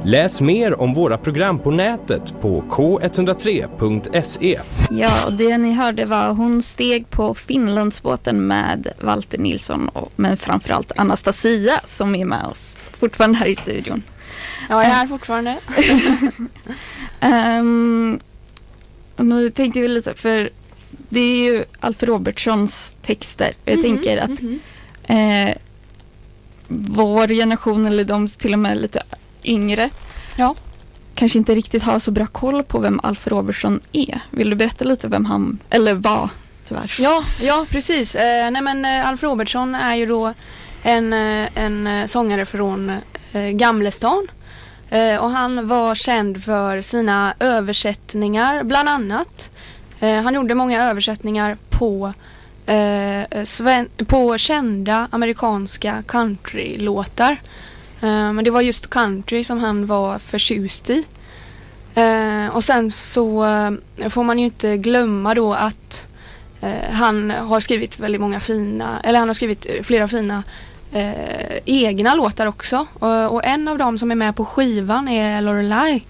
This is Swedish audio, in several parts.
Läs mer om våra program på nätet på k103.se. Ja, och det ni hörde var Hon steg på Finlandsbåten med Walter Nilsson, men framförallt Anastasia som är med oss fortfarande här i studion. Ja, jag är här fortfarande. Och nu tänkte vi lite, för det är ju Alf Robertsons texter. Jag tänker att vår generation, eller de till och med lite yngre, kanske inte riktigt har så bra koll på vem Alf Robertson är. Vill du berätta lite vem han, eller var, tyvärr? Ja, precis. Alf Robertson är ju då en sångare från Gamlestan. Och han var känd för sina översättningar, bland annat. Han gjorde många översättningar på kända amerikanska countrylåtar. Men det var just country som han var förtjust i. Och sen så får man ju inte glömma då att han har skrivit väldigt många fina, eller han har skrivit flera fina egna låtar också. Och en av dem som är med på skivan är Lorelei.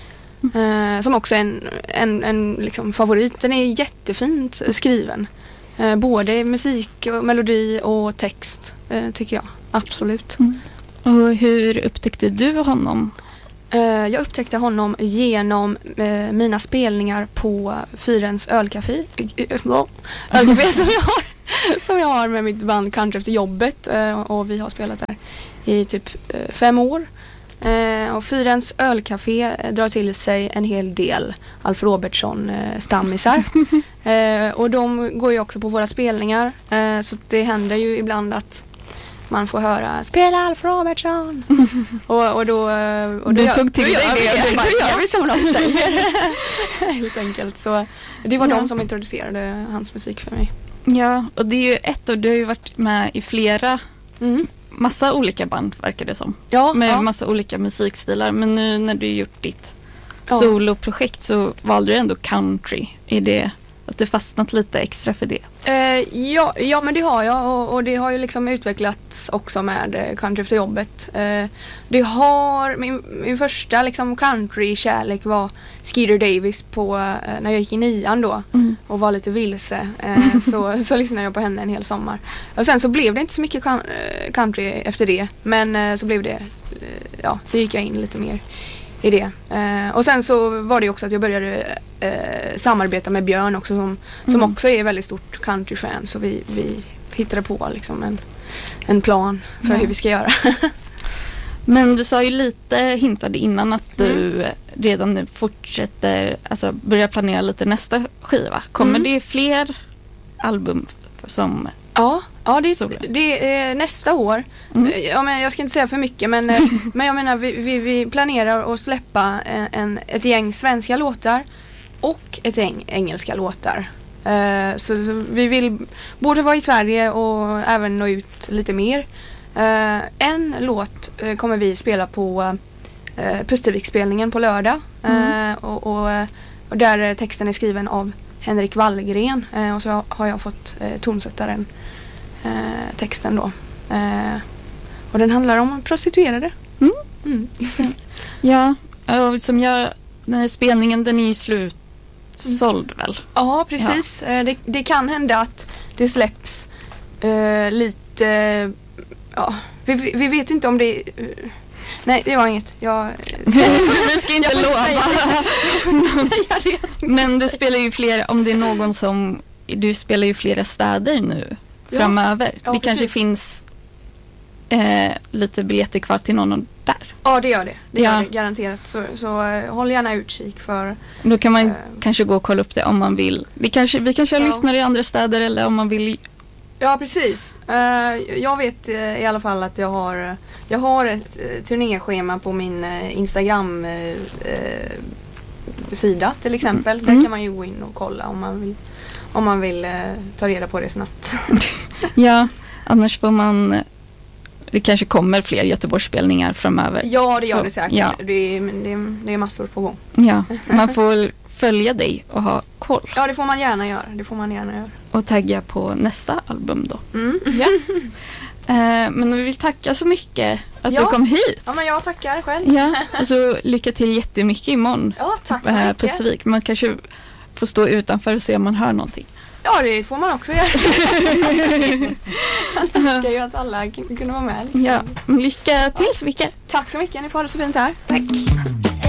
Som också är en liksom favorit. Den är jättefint skriven. Både musik, och melodi och text, tycker jag. Absolut. Och hur upptäckte du honom? Jag upptäckte honom genom mina spelningar på Fyrens ölcafé. Ölcafé som jag har med mitt band Country efter jobbet. Och vi har spelat där i typ 5 år. Och Fyrens ölcafé drar till sig en hel del Alf Robertson stammisar. Och de går ju också på våra spelningar. Så det händer ju ibland att man får höra spela Alf Robertson. och då du tog till dig det. Då gör vi som de säger. Helt enkelt. Så det var de som introducerade hans musik för mig. Ja, och det är ju du har ju varit med i flera massa olika band, verkar det som. Ja, med massa olika musikstilar. Men nu när du gjort ditt soloprojekt så valde du ändå country. Är det att du fastnat lite extra för det? Ja, men det har jag. Och det har ju liksom utvecklats också med country efter jobbet. Det har min första liksom country-kärlek var Skeeter Davis på när jag gick i 9:an då och var lite vilse. Så lyssnade jag på henne en hel sommar. Och sen så blev det inte så mycket country efter det. Men så blev det, så gick jag in lite mer i det. Och sen så var det också att jag började samarbeta med Björn också som också är väldigt stort countryfan, så vi hittade på liksom en plan för hur vi ska göra. Men du sa ju hintade innan att du redan nu fortsätter, alltså börjar planera lite nästa skiva. Kommer det fler album som... Ja, det är nästa år. Ja, men jag ska inte säga för mycket, men jag menar vi planerar att släppa ett gäng svenska låtar och ett gäng engelska låtar. Så vi vill både vara i Sverige och även nå ut lite mer. En låt kommer vi spela på Pustervik-spelningen på lördag. Och där texten är skriven av Henrik Wallgren. Och så har jag fått tonsätta den texten då. Och den handlar om prostituerade. Ja, som spelningen, den är ju slutsåld väl? Ja, precis. Ja. Det kan hända att det släpps lite... Vi vet inte om det... Nej, det var inget. Vi ska inte lova. Men du spelar ju flera, om det är någon som... Du spelar ju flera städer nu framöver. Ja, det kanske finns lite biljetter kvar till någon där. Ja, det gör det. Det gör det garanterat. Så håll gärna utkik för... Då kan man kanske gå och kolla upp det om man vill. Vi kanske lyssnar i andra städer, eller om man vill... Ja, precis. Jag vet i alla fall att jag har ett turnéschema på min Instagram sida till exempel. Där kan man ju gå in och kolla om man vill ta reda på det snabbt. Ja, annars får man... Det kanske kommer fler Göteborgsspelningar framöver. Ja, det gör det säkert. Ja. Det är massor på gång. Ja, man får följa dig och ha koll. Ja, det får man gärna göra. Och tagga på nästa album då. Ja. Men vi vill tacka så mycket att du kom hit. Ja, men jag tackar själv. Ja, och så lycka till jättemycket imorgon. Ja, tack så mycket. På Östervik. Man kanske får stå utanför och se om man hör någonting. Ja, det får man också göra. Jag önskar ju att alla kunde vara med. Liksom. Ja, lycka till så mycket. Tack så mycket, ni får ha det så fint här. Tack.